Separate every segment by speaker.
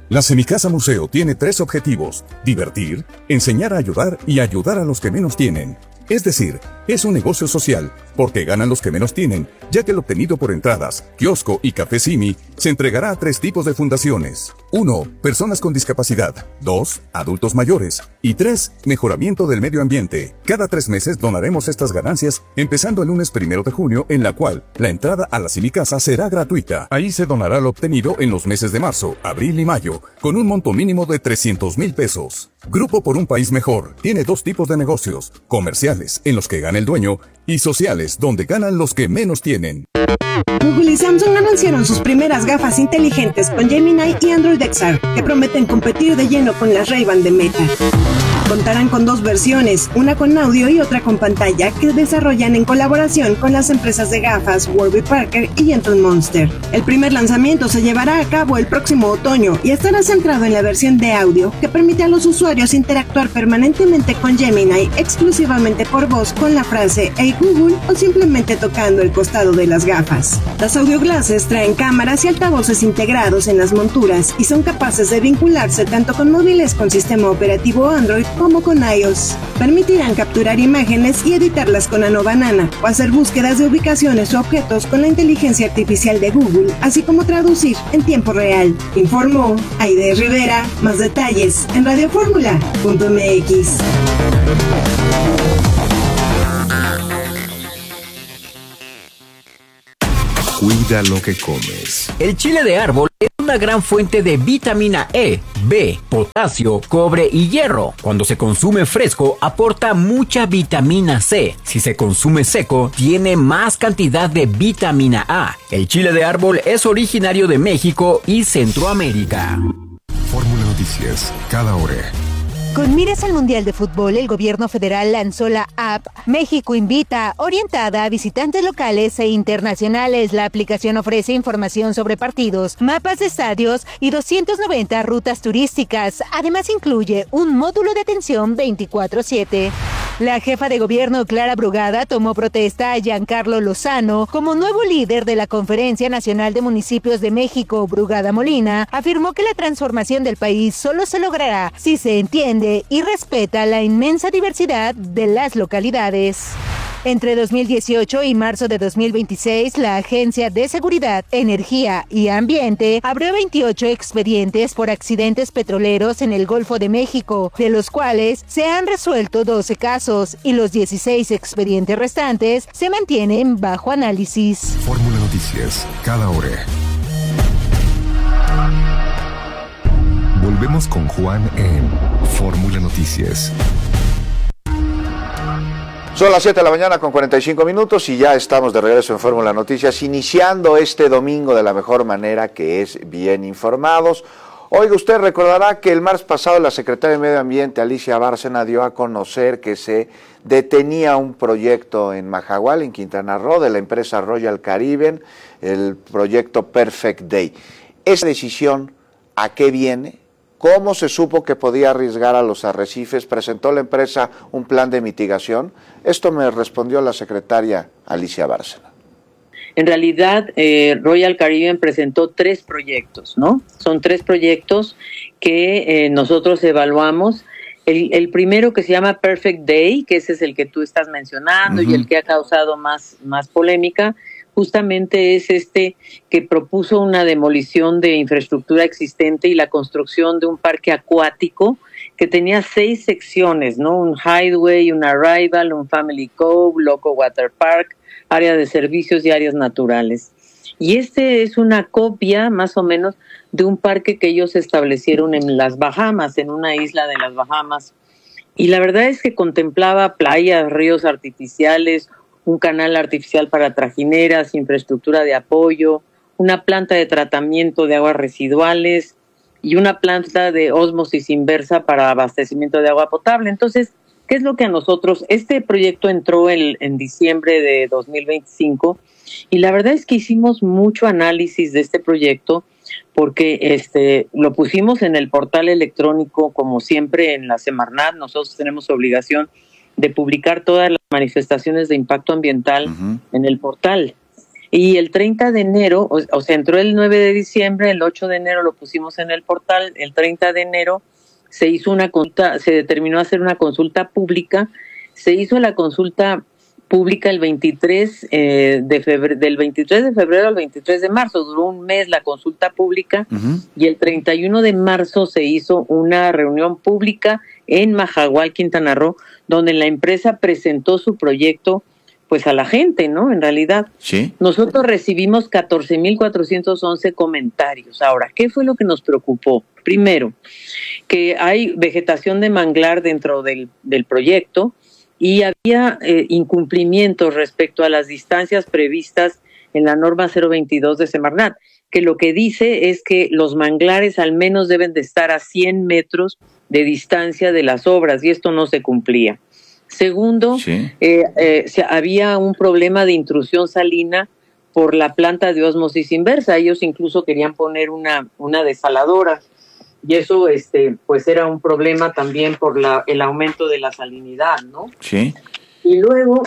Speaker 1: La Semicasa Museo tiene 3 objetivos: divertir, enseñar a ayudar y ayudar a los que menos tienen. Es decir, es un negocio social, porque ganan los que menos tienen, ya que lo obtenido por entradas, kiosco y café Simi se entregará a 3 tipos de fundaciones. 1. Personas con discapacidad. 2. Adultos mayores. Y 3. Mejoramiento del medio ambiente. Cada 3 meses donaremos estas ganancias, empezando el lunes 1 de junio, en la cual la entrada a la Semicasa será gratuita. Ahí se donará lo obtenido en los meses de marzo, abril y mayo, con un monto mínimo de 300,000 pesos. Grupo por un País Mejor tiene 2 tipos de negocios: comerciales, en los que gana el dueño, y sociales, donde ganan los que menos tienen.
Speaker 2: Google y Samsung anunciaron sus primeras gafas inteligentes con Gemini y Android XR, que prometen competir de lleno con las Ray-Ban de Meta. Contarán con 2 versiones, una con audio y otra con pantalla, que desarrollan en colaboración con las empresas de gafas Warby Parker y Gentle Monster. El primer lanzamiento se llevará a cabo el próximo otoño y estará centrado en la versión de audio, que permite a los usuarios interactuar permanentemente con Gemini exclusivamente por voz con la frase "Hey Google" o simplemente tocando el costado de las gafas. Las audio glasses traen cámaras y altavoces integrados en las monturas y son capaces de vincularse tanto con móviles con sistema operativo Android como con iOS. Permitirán capturar imágenes y editarlas con Nano Banana, o hacer búsquedas de ubicaciones o objetos con la inteligencia artificial de Google, así como traducir en tiempo real. Informó Aide Rivera. Más detalles en radioformula.mx.
Speaker 3: Cuida lo que comes.
Speaker 4: El chile de árbol es una gran fuente de vitamina E, B, potasio, cobre y hierro. Cuando se consume fresco, aporta mucha vitamina C. Si se consume seco, tiene más cantidad de vitamina A. El chile de árbol es originario de México y Centroamérica.
Speaker 3: Fórmula Noticias, cada hora.
Speaker 5: Con miras al Mundial de Fútbol, el gobierno federal lanzó la app México Invita, orientada a visitantes locales e internacionales. La aplicación ofrece información sobre partidos, mapas de estadios y 290 rutas turísticas. Además, incluye un módulo de atención 24/7. La jefa de gobierno, Clara Brugada, tomó protesta a Giancarlo Lozano como nuevo líder de la Conferencia Nacional de Municipios de México. Brugada Molina afirmó que la transformación del país solo se logrará si se entiende y respeta la inmensa diversidad de las localidades. Entre 2018 y marzo de 2026, la Agencia de Seguridad, Energía y Ambiente abrió 28 expedientes por accidentes petroleros en el Golfo de México, de los cuales se han resuelto 12 casos y los 16 expedientes restantes se mantienen bajo análisis.
Speaker 3: Fórmula Noticias, cada hora. Volvemos con Juan en Fórmula Noticias.
Speaker 6: Son las 7 de la mañana con 45 minutos y ya estamos de regreso en Fórmula Noticias, iniciando este domingo de la mejor manera, que es bien informados. Oiga, usted recordará que el martes pasado la secretaria de Medio Ambiente, Alicia Bárcena, dio a conocer que se detenía un proyecto en Majahual, en Quintana Roo, de la empresa Royal Caribbean, el proyecto Perfect Day. ¿Esa decisión a qué viene? ¿Cómo se supo que podía arriesgar a los arrecifes? ¿Presentó la empresa un plan de mitigación? Esto me respondió la secretaria Alicia Bárcena.
Speaker 7: En realidad, Royal Caribbean presentó 3 proyectos, ¿no? Son 3 proyectos que nosotros evaluamos. El primero, que se llama Perfect Day, que ese es el que tú estás mencionando, y el que ha causado más polémica, justamente es este que propuso una demolición de infraestructura existente y la construcción de un parque acuático que tenía 6 secciones, ¿no? Un highway, un arrival, un family cove, loco water park, área de servicios y áreas naturales. Y este es una copia, más o menos, de un parque que ellos establecieron en las Bahamas, en una isla de las Bahamas. Y la verdad es que contemplaba playas, ríos artificiales, un canal artificial para trajineras, infraestructura de apoyo, una planta de tratamiento de aguas residuales y una planta de ósmosis inversa para abastecimiento de agua potable. Entonces, ¿qué es lo que a nosotros? Este proyecto entró en diciembre de 2025 y la verdad es que hicimos mucho análisis de este proyecto porque lo pusimos en el portal electrónico, como siempre en la Semarnat. Nosotros tenemos obligación de publicar todas las manifestaciones de impacto ambiental en el portal. Y el 30 de enero, o sea, entró el 9 de diciembre, el 8 de enero lo pusimos en el portal, el 30 de enero se hizo una consulta, se determinó hacer una consulta pública, se hizo la consulta pública el 23 de febrero, del 23 de febrero al 23 de marzo, duró un mes la consulta pública, y el 31 de marzo se hizo una reunión pública en Majagual, Quintana Roo, donde la empresa presentó su proyecto pues a la gente, ¿no? En realidad,
Speaker 6: Sí.
Speaker 7: nosotros recibimos 14,411 comentarios. Ahora, ¿qué fue lo que nos preocupó? Primero, que hay vegetación de manglar dentro del proyecto y había incumplimientos respecto a las distancias previstas en la norma 022 de Semarnat, que lo que dice es que los manglares al menos deben de estar a 100 metros de distancia de las obras, y esto no se cumplía. Segundo,
Speaker 6: Sí.
Speaker 7: había un problema de intrusión salina por la planta de ósmosis inversa. Ellos incluso querían poner una desaladora, y eso pues era un problema también por el aumento de la salinidad, ¿no?
Speaker 6: Sí.
Speaker 7: Y luego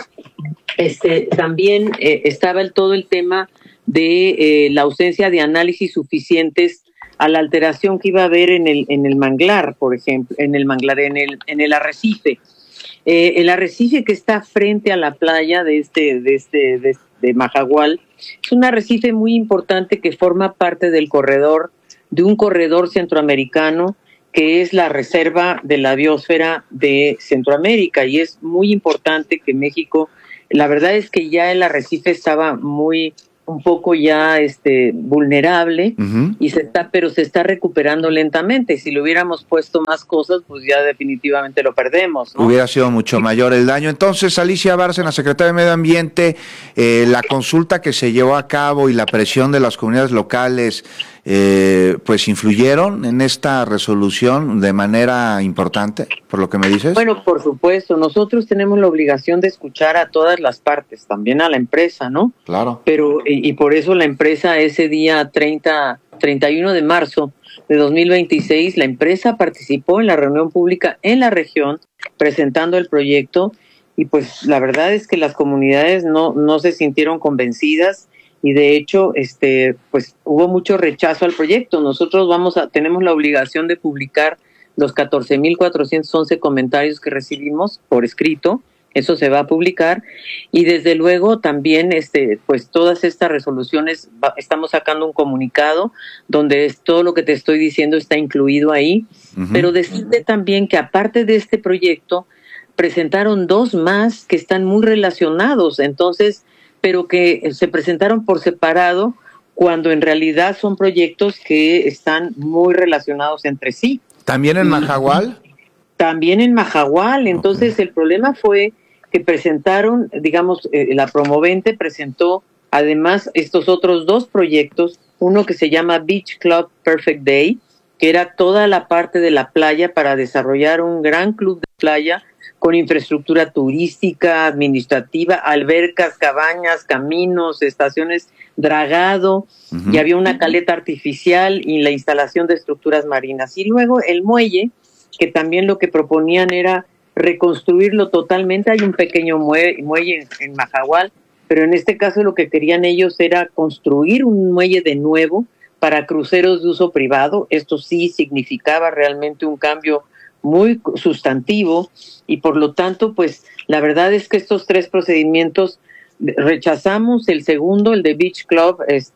Speaker 7: también estaba todo el tema de la ausencia de análisis suficientes a la alteración que iba a haber en el manglar, por ejemplo, en el arrecife. El arrecife que está frente a la playa de Majagual es un arrecife muy importante que forma parte de un corredor centroamericano que es la reserva de la biosfera de Centroamérica, y es muy importante que México, la verdad es que ya el arrecife estaba un poco ya vulnerable, pero se está recuperando lentamente. Si le hubiéramos puesto más cosas, pues ya definitivamente lo perdemos, ¿no?
Speaker 6: Hubiera sido mucho mayor el daño. Entonces, Alicia Bárcena, secretaria de Medio Ambiente, la consulta que se llevó a cabo y la presión de las comunidades locales, pues influyeron en esta resolución de manera importante, por lo que me dices.
Speaker 7: Bueno, por supuesto, nosotros tenemos la obligación de escuchar a todas las partes, también a la empresa, ¿no?
Speaker 6: Claro.
Speaker 7: Pero, y por eso la empresa ese día 31 de marzo de 2026, la empresa participó en la reunión pública en la región presentando el proyecto, y pues la verdad es que las comunidades no se sintieron convencidas, y de hecho pues hubo mucho rechazo al proyecto. Nosotros tenemos la obligación de publicar los 14,411 comentarios que recibimos por escrito. Eso se va a publicar, y desde luego también pues todas estas resoluciones estamos sacando un comunicado donde todo lo que te estoy diciendo está incluido ahí. Pero decirte también que aparte de este proyecto presentaron 2 más que están muy relacionados, entonces, pero que se presentaron por separado cuando en realidad son proyectos que están muy relacionados entre sí.
Speaker 6: ¿También en Majagual?
Speaker 7: También en Majagual. Entonces, el problema fue que presentaron, digamos, la promovente presentó además estos otros 2 proyectos, uno que se llama Beach Club Perfect Day, que era toda la parte de la playa para desarrollar un gran club de playa con infraestructura turística, administrativa, albercas, cabañas, caminos, estaciones, dragado, y había una caleta artificial y la instalación de estructuras marinas. Y luego el muelle, que también lo que proponían era reconstruirlo totalmente. Hay un pequeño muelle en Majagual, pero en este caso lo que querían ellos era construir un muelle de nuevo para cruceros de uso privado. Esto sí significaba realmente un cambio muy sustantivo, y por lo tanto, pues la verdad es que estos 3 procedimientos rechazamos. El segundo, el de Beach Club,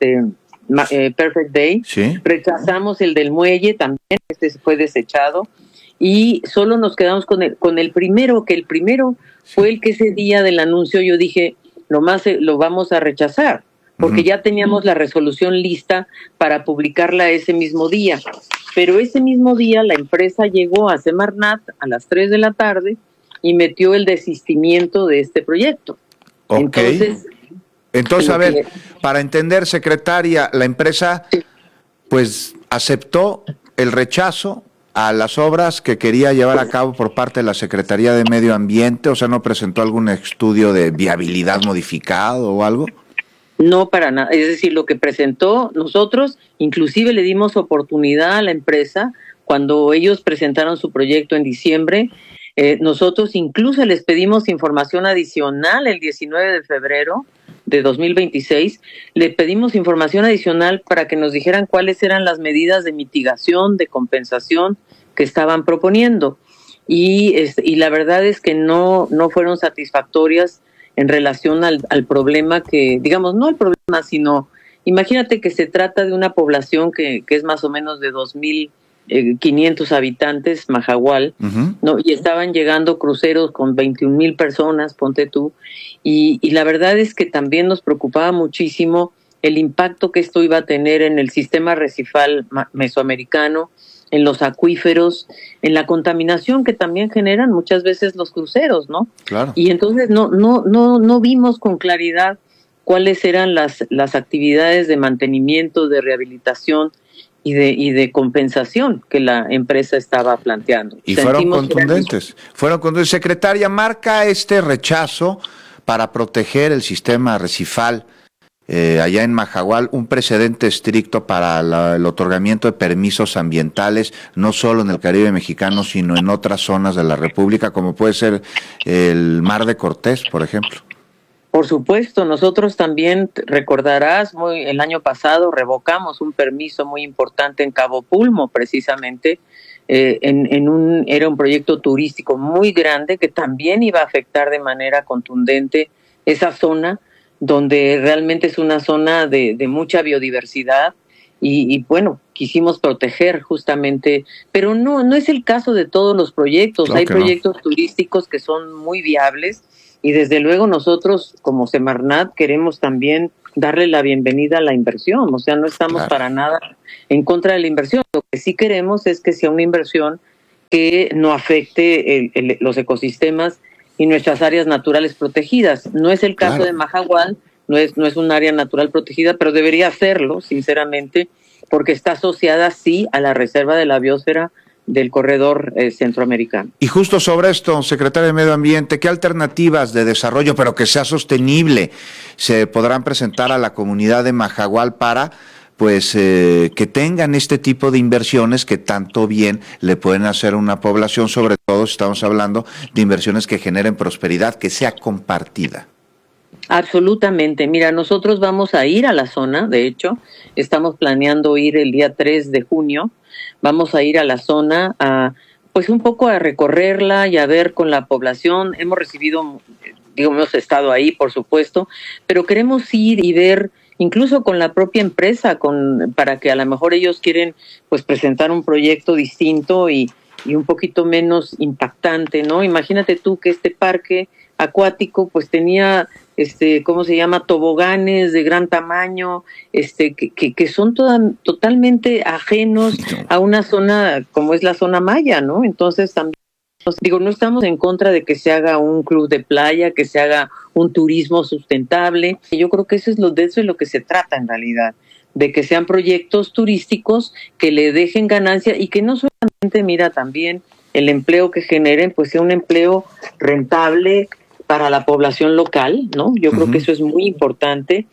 Speaker 7: Perfect Day,
Speaker 6: Sí.
Speaker 7: Rechazamos el del muelle también, fue desechado, y solo nos quedamos con el primero, que el primero fue el que ese día del anuncio yo dije, lo vamos a rechazar, porque ya teníamos la resolución lista para publicarla ese mismo día. Pero ese mismo día la empresa llegó a Semarnat a las 3 de la tarde y metió el desistimiento de este proyecto.
Speaker 6: Ok. Entonces, a ver, para entender, secretaria, la empresa pues aceptó el rechazo a las obras que quería llevar a cabo por parte de la Secretaría de Medio Ambiente, o sea, ¿no presentó algún estudio de viabilidad modificado o algo?
Speaker 7: No, para nada. Es decir, lo que presentó, nosotros inclusive le dimos oportunidad a la empresa cuando ellos presentaron su proyecto en diciembre. Nosotros incluso les pedimos información adicional el 19 de febrero de 2026, le pedimos información adicional para que nos dijeran cuáles eran las medidas de mitigación, de compensación que estaban proponiendo. Y la verdad es que no fueron satisfactorias en relación al problema que, digamos, no el problema, sino, imagínate que se trata de una población que es más o menos de 2,500 habitantes, Mahahual, ¿no? Y estaban llegando cruceros con 21,000 personas, ponte tú, y la verdad es que también nos preocupaba muchísimo el impacto que esto iba a tener en el sistema arrecifal mesoamericano, en los acuíferos, en la contaminación que también generan muchas veces los cruceros, ¿no?
Speaker 6: Claro.
Speaker 7: Y entonces no vimos con claridad cuáles eran las actividades de mantenimiento, de rehabilitación y de compensación que la empresa estaba planteando.
Speaker 6: Y fueron contundentes. Secretaria, marca este rechazo para proteger el sistema arrecifal allá en Mahahual un precedente estricto para el otorgamiento de permisos ambientales, no solo en el Caribe mexicano, sino en otras zonas de la República, como puede ser el Mar de Cortés, por ejemplo.
Speaker 7: Por supuesto, nosotros también, recordarás, el año pasado revocamos un permiso muy importante en Cabo Pulmo, precisamente, era un proyecto turístico muy grande que también iba a afectar de manera contundente esa zona, donde realmente es una zona de mucha biodiversidad y bueno, quisimos proteger justamente, pero no es el caso de todos los proyectos. Claro, hay proyectos turísticos que son muy viables y desde luego nosotros como Semarnat queremos también darle la bienvenida a la inversión, o sea, no estamos para nada en contra de la inversión. Lo que sí queremos es que sea una inversión que no afecte los ecosistemas y nuestras áreas naturales protegidas. No es el caso de Mahahual, no es un área natural protegida, pero debería serlo, sinceramente, porque está asociada, sí, a la reserva de la biosfera del corredor centroamericano. Y justo sobre esto, secretario de Medio Ambiente, ¿qué alternativas de desarrollo, pero que sea sostenible, se podrán presentar a la comunidad de Mahahual para que tengan este tipo de inversiones que tanto bien le pueden hacer a una población? Sobre todo estamos hablando de inversiones que generen prosperidad, que sea compartida. Absolutamente. Mira, nosotros vamos a ir a la zona, de hecho, estamos planeando ir el día 3 de junio, vamos a ir a la zona pues un poco a recorrerla y a ver con la población. Hemos estado ahí, por supuesto, pero queremos ir y ver incluso con la propia empresa, para que a lo mejor ellos quieren pues presentar un proyecto distinto y un poquito menos impactante, ¿no? Imagínate tú que este parque acuático pues tenía toboganes de gran tamaño, que son totalmente ajenos a una zona como es la zona maya, ¿no? Entonces también no estamos en contra de que se haga un club de playa, que se haga un turismo sustentable. Yo creo que eso es lo que se trata en realidad, de que sean proyectos turísticos que le dejen ganancia y que no solamente, mira, también el empleo que generen, pues sea un empleo rentable para la población local, ¿no? Yo creo que eso es muy importante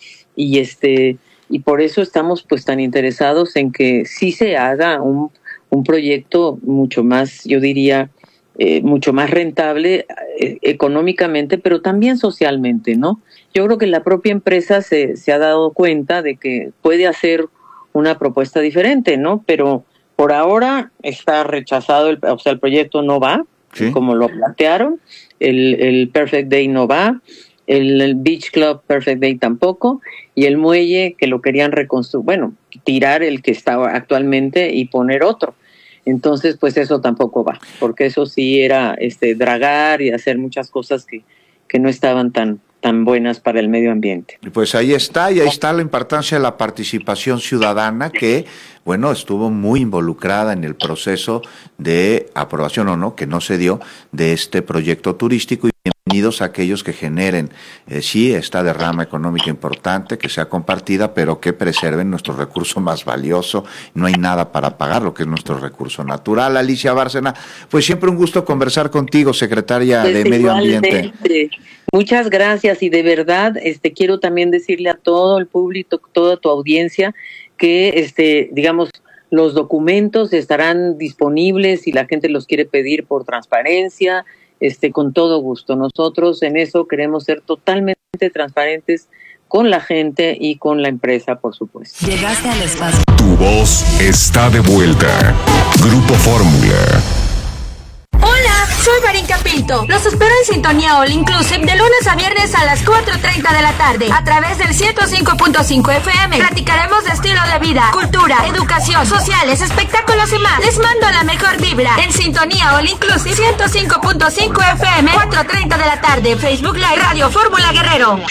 Speaker 7: y por eso estamos pues tan interesados en que sí se haga un proyecto mucho más, yo diría, mucho más rentable económicamente, pero también socialmente, ¿no? Yo creo que la propia empresa se ha dado cuenta de que puede hacer una propuesta diferente, ¿no? Pero por ahora está rechazado, el proyecto no va, ¿sí?, como lo plantearon, el Perfect Day no va, el Beach Club Perfect Day tampoco, y el muelle que lo querían reconstruir, tirar el que estaba actualmente y poner otro. Entonces, pues eso tampoco va, porque eso sí era dragar y hacer muchas cosas que no estaban tan buenas para el medio ambiente. Pues ahí está la importancia de la participación ciudadana que, estuvo muy involucrada en el proceso de aprobación o no, que no se dio, de este proyecto turístico. Y bienvenidos a aquellos que generen, esta derrama económica importante, que sea compartida, pero que preserven nuestro recurso más valioso. No hay nada para pagar lo que es nuestro recurso natural. Alicia Bárcena, pues siempre un gusto conversar contigo, secretaria de Medio Ambiente. Muchas gracias, y de verdad quiero también decirle a todo el público, toda tu audiencia, que los documentos estarán disponibles si la gente los quiere pedir por transparencia, con todo gusto. Nosotros en eso queremos ser totalmente transparentes con la gente y con la empresa, por supuesto.
Speaker 8: Llegaste al espacio.
Speaker 3: Tu voz está de vuelta. Grupo Fórmula.
Speaker 9: Hola, soy Marinka Pinto. Los espero en Sintonía All Inclusive de lunes a viernes a las 4:30 de la tarde a través del 105.5 FM. Platicaremos de estilo de vida, cultura, educación, sociales, espectáculos y más. Les mando la mejor vibra en Sintonía All Inclusive 105.5 FM, 4:30 de la tarde. Facebook Live Radio Fórmula Guerrero.